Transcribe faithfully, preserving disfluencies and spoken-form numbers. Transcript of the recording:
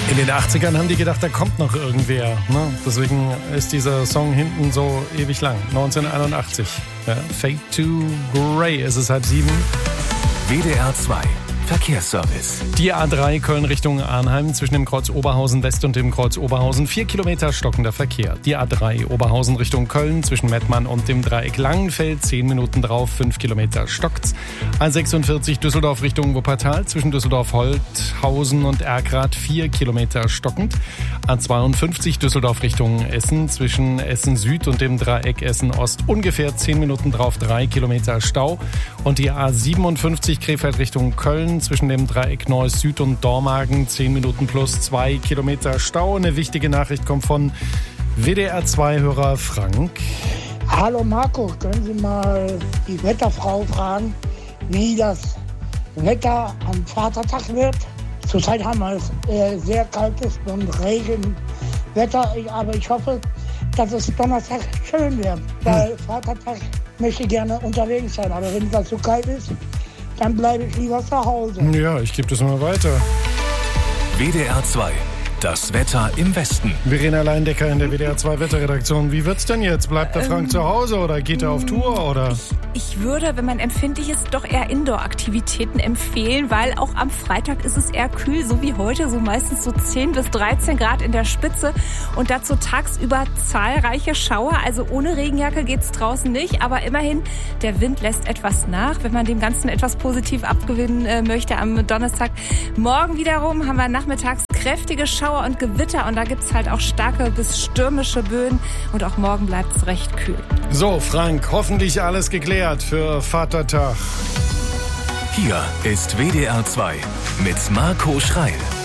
In den achtzigern haben die gedacht, da kommt noch irgendwer. Ne? Deswegen ist dieser Song hinten so ewig lang. neunzehnhunderteinundachtzig. Ja, Fade to Grey ist es halb sieben. W D R zwei Verkehrsservice. Die A drei Köln Richtung Arnheim zwischen dem Kreuz Oberhausen West und dem Kreuz Oberhausen. Vier Kilometer stockender Verkehr. Die A drei Oberhausen Richtung Köln zwischen Mettmann und dem Dreieck Langenfeld. Zehn Minuten drauf, fünf Kilometer stockt's. A sechsundvierzig Düsseldorf Richtung Wuppertal zwischen Düsseldorf-Holthausen und Erkrath. Vier Kilometer stockend. A zweiundfünfzig Düsseldorf Richtung Essen zwischen Essen Süd und dem Dreieck Essen Ost. Ungefähr zehn Minuten drauf, drei Kilometer Stau. Und die A siebenundfünfzig Krefeld Richtung Köln zwischen dem Dreieck Neuss Süd und Dormagen, zehn Minuten plus zwei Kilometer Stau. Eine wichtige Nachricht kommt von W D R zwei Hörer Frank. Hallo Marco, können Sie mal die Wetterfrau fragen, wie das Wetter am Vatertag wird? Zurzeit haben wir es äh, sehr kaltes und Regenwetter, ich, aber ich hoffe, dass es Donnerstag schön wird, weil hm. Vatertag möchte ich gerne unterwegs sein, aber wenn das so kalt ist, dann bleibe ich lieber zu Hause. Ja, ich gebe das mal weiter. W D R zwei, das Wetter im Westen. Verena Leindecker in der W D R zwei Wetterredaktion. Wie wird's denn jetzt? Bleibt der Frank ähm, zu Hause oder geht er auf Tour? Oder? Ich, ich würde, wenn man empfindlich ist, doch eher Indoor-Aktivitäten empfehlen, weil auch am Freitag ist es eher kühl, so wie heute, so meistens so zehn bis dreizehn Grad in der Spitze und dazu tagsüber zahlreiche Schauer. Also ohne Regenjacke geht's draußen nicht, aber immerhin, der Wind lässt etwas nach, wenn man dem Ganzen etwas positiv abgewinnen äh, möchte am Donnerstag. Morgen wiederum haben wir nachmittags kräftige Schauer und Gewitter und da gibt's halt auch starke bis stürmische Böen und auch morgen bleibt's recht kühl. So, Frank, hoffentlich alles geklärt für Vatertag. Hier ist W D R zwei mit Marco Schreil.